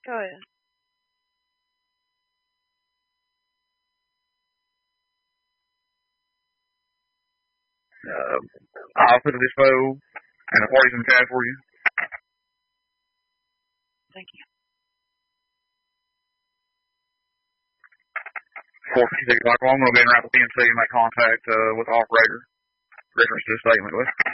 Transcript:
Go ahead. I'll put a dispo and a party's in the cab for you. Thank you. 456 Michael, I'm going to be in right with PNC and make contact with the operator. Reference to the statement with.